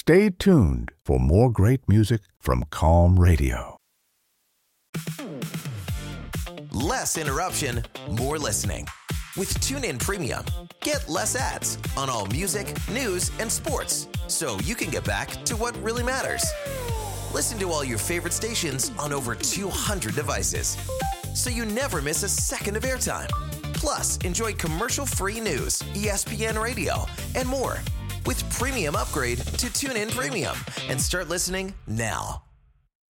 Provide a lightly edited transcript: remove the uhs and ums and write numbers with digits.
Stay tuned for more great music from Calm Radio. Less interruption, more listening. With TuneIn Premium, get less ads on all music, news, and sports, so you can get back to what really matters. Listen to all your favorite stations on over 200 devices, so you never miss a second of airtime. Plus, enjoy commercial-free news, ESPN Radio, and more with premium upgrade to TuneIn Premium, and start listening now.